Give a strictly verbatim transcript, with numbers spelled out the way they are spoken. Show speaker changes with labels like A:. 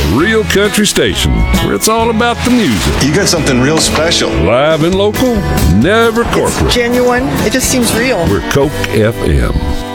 A: real country station where it's all about the music.
B: You got something real special.
A: Live and local, never corporate.
C: It's genuine. It just seems real.
A: We're Coke F M.